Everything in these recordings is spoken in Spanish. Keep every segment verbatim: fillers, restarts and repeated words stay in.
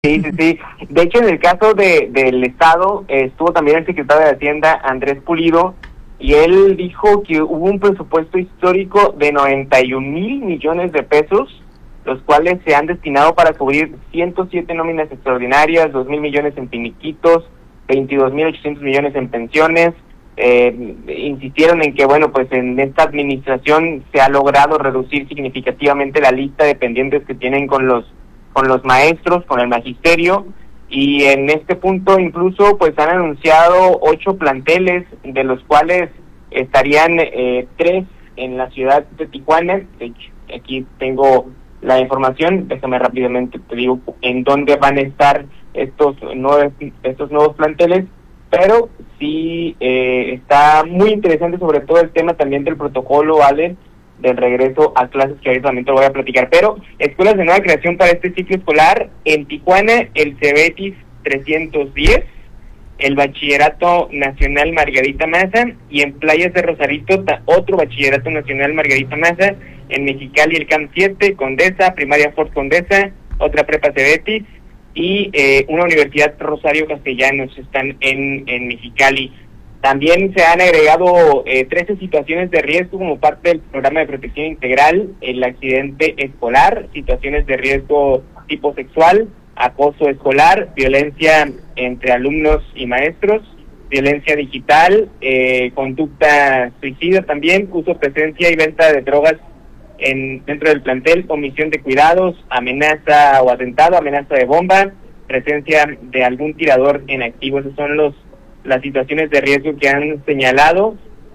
Sí, sí, sí. De hecho, en el caso de del Estado, eh, estuvo también el secretario de Hacienda, Andrés Pulido, y él dijo que hubo un presupuesto histórico de noventa y un mil millones de pesos, los cuales se han destinado para cubrir ciento siete nóminas extraordinarias, dos mil millones en finiquitos, veintidós mil ochocientos millones en pensiones. Eh, insistieron en que, bueno, pues en esta administración se ha logrado reducir significativamente la lista de pendientes que tienen con los con los maestros, con el magisterio, y en este punto incluso pues han anunciado ocho planteles, de los cuales estarían eh, tres en la ciudad de Tijuana. De hecho, aquí tengo la información, déjame rápidamente te digo en dónde van a estar estos nuevos, estos nuevos planteles, pero sí eh, está muy interesante, sobre todo el tema también del protocolo, Ale, del regreso a clases, que ahorita también te voy a platicar. Pero escuelas de nueva creación para este ciclo escolar: en Tijuana, el Cebetis trescientos diez, el Bachillerato Nacional Margarita Maza, y en Playas de Rosarito otro Bachillerato Nacional Margarita Maza, en Mexicali el CAM siete, Condesa, Primaria Fort Condesa, otra prepa Cebetis, y eh, una Universidad Rosario Castellanos están en, en Mexicali. También se han agregado eh, trece situaciones de riesgo como parte del programa de protección integral: el accidente escolar, situaciones de riesgo tipo sexual, acoso escolar, violencia entre alumnos y maestros, violencia digital, eh, conducta suicida también, uso, presencia y venta de drogas en dentro del plantel, omisión de cuidados, amenaza o atentado, amenaza de bomba, presencia de algún tirador en activo. Esos son los las situaciones de riesgo que han señalado.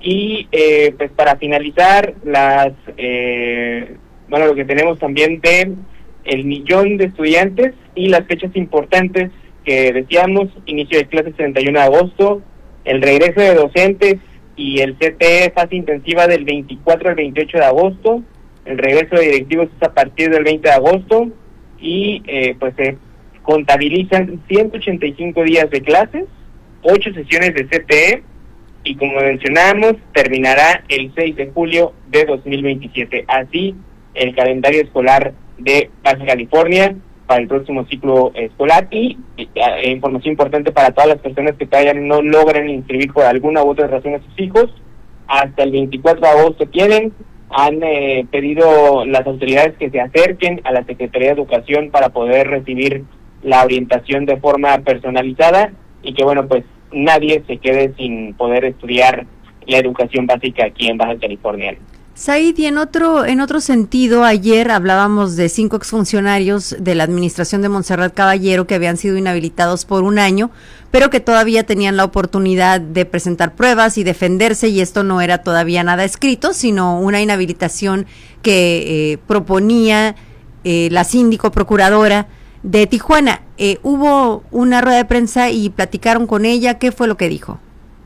Y eh, pues para finalizar, las eh, bueno, lo que tenemos también de el millón de estudiantes y las fechas importantes que decíamos: inicio de clases treinta y uno de agosto, el regreso de docentes y el C T E fase intensiva del veinticuatro al veintiocho de agosto, el regreso de directivos es a partir del veinte de agosto, y eh, pues se contabilizan ciento ochenta y cinco días de clases, ocho sesiones de C T E, y como mencionábamos, terminará el seis de julio de dos mil veintisiete. Así el calendario escolar de Baja California para el próximo ciclo escolar. Y eh, información importante para todas las personas que todavía no logran inscribir por alguna u otra razón a sus hijos: hasta el veinticuatro de agosto tienen. Han eh, pedido las autoridades que se acerquen a la Secretaría de Educación para poder recibir la orientación de forma personalizada, y que, bueno, pues nadie se quede sin poder estudiar la educación básica aquí en Baja California. Said, y en otro en otro sentido, ayer hablábamos de cinco exfuncionarios de la administración de Montserrat Caballero que habían sido inhabilitados por un año, pero que todavía tenían la oportunidad de presentar pruebas y defenderse, y esto no era todavía nada escrito, sino una inhabilitación que eh, proponía eh, la síndico procuradora de Tijuana. Eh, hubo una rueda de prensa y platicaron con ella. ¿Qué fue lo que dijo?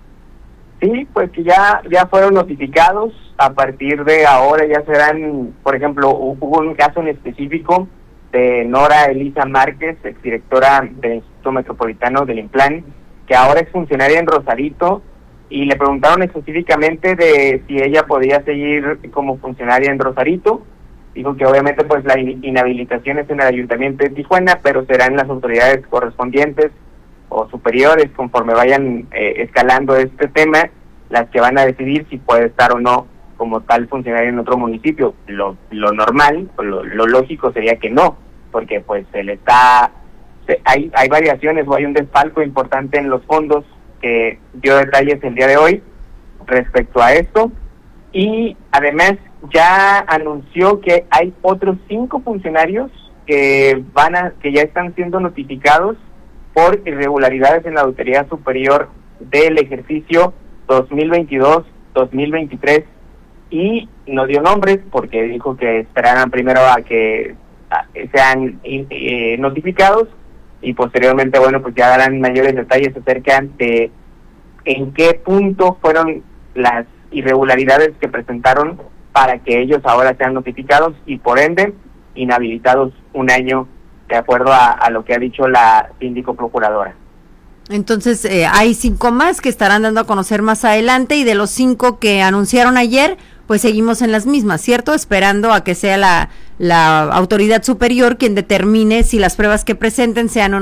Sí, pues que ya ya fueron notificados. A partir de ahora ya serán, por ejemplo, hubo un caso en específico de Nora Elisa Márquez, exdirectora del Instituto Metropolitano del INPLAN, que ahora es funcionaria en Rosarito, y le preguntaron específicamente de si ella podía seguir como funcionaria en Rosarito. Dijo que obviamente pues la inhabilitación es en el Ayuntamiento de Tijuana, pero serán las autoridades correspondientes o superiores, conforme vayan eh, escalando este tema, las que van a decidir si puede estar o no como tal funcionario en otro municipio. Lo, lo normal, lo, lo lógico sería que no, porque pues se le está, se, hay, hay variaciones o hay un desfalco importante en los fondos, que dio detalles el día de hoy respecto a esto. Y además ya anunció que hay otros cinco funcionarios que van a, que ya están siendo notificados por irregularidades en la Auditoría Superior del ejercicio dos mil veintidós dos mil veintitrés, y no dio nombres porque dijo que esperarán primero a que a, sean eh, notificados, y posteriormente, bueno, pues ya darán mayores detalles acerca de en qué punto fueron las irregularidades que presentaron para que ellos ahora sean notificados y por ende inhabilitados un año, de acuerdo a, a lo que ha dicho la síndico procuradora. Entonces eh, hay cinco más que estarán dando a conocer más adelante, y de los cinco que anunciaron ayer, pues seguimos en las mismas, ¿cierto? Esperando a que sea la la autoridad superior quien determine si las pruebas que presenten sean o